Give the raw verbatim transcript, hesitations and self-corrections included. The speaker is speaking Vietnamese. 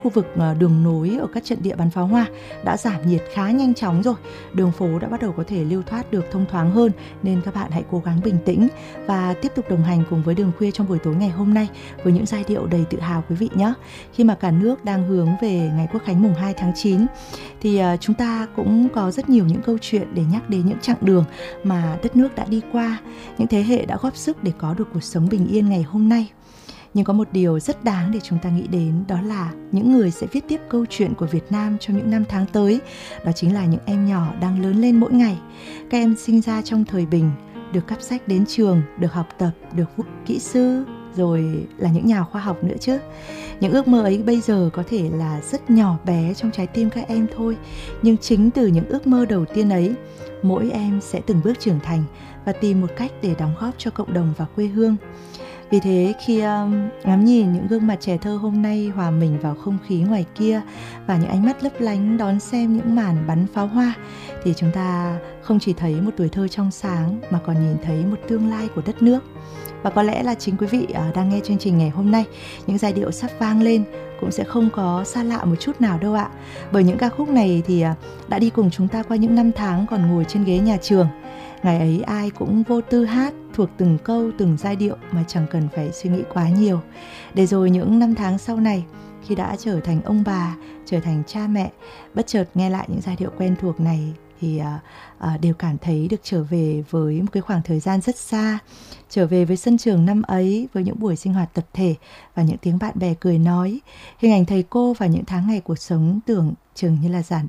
khu vực ờ, đường nối ở các trận địa bắn pháo hoa đã giảm nhiệt khá nhanh chóng rồi. Đường phố đã bắt đầu có thể lưu thoát được thông thoáng hơn, nên các bạn hãy cố gắng bình tĩnh và tiếp tục đồng hành cùng với Đường Khuya trong buổi tối ngày hôm nay với những giai điệu đầy tự hào quý vị nhé. Khi mà cả nước đang hướng về ngày Quốc khánh mùng hai tháng chín thì uh, chúng ta cũng có rất nhiều những câu chuyện để nhắc đến những chặng đường mà đất nước đã đi qua, những thế hệ đã góp sức để có được cuộc sống bình yên ngày hôm nay. Nhưng có một điều rất đáng để chúng ta nghĩ đến, đó là những người sẽ viết tiếp câu chuyện của Việt Nam trong những năm tháng tới. Đó chính là những em nhỏ đang lớn lên mỗi ngày. Các em sinh ra trong thời bình, được cắp sách đến trường, được học tập, được vụ kỹ sư, rồi là những nhà khoa học nữa chứ. Những ước mơ ấy bây giờ có thể là rất nhỏ bé trong trái tim các em thôi, nhưng chính từ những ước mơ đầu tiên ấy, mỗi em sẽ từng bước trưởng thành và tìm một cách để đóng góp cho cộng đồng và quê hương. Vì thế khi um, ngắm nhìn những gương mặt trẻ thơ hôm nay hòa mình vào không khí ngoài kia và những ánh mắt lấp lánh đón xem những màn bắn pháo hoa, thì chúng ta không chỉ thấy một tuổi thơ trong sáng mà còn nhìn thấy một tương lai của đất nước. Và có lẽ là chính quý vị uh, đang nghe chương trình ngày hôm nay, những giai điệu sắp vang lên cũng sẽ không có xa lạ một chút nào đâu ạ. Bởi những ca khúc này thì uh, đã đi cùng chúng ta qua những năm tháng còn ngồi trên ghế nhà trường. Ngày ấy ai cũng vô tư hát, thuộc từng câu, từng giai điệu mà chẳng cần phải suy nghĩ quá nhiều. Để rồi những năm tháng sau này, khi đã trở thành ông bà, trở thành cha mẹ, bất chợt nghe lại những giai điệu quen thuộc này thì uh, uh, đều cảm thấy được trở về với một cái khoảng thời gian rất xa, trở về với sân trường năm ấy, với những buổi sinh hoạt tập thể và những tiếng bạn bè cười nói, hình ảnh thầy cô và những tháng ngày cuộc sống tưởng chừng như là giản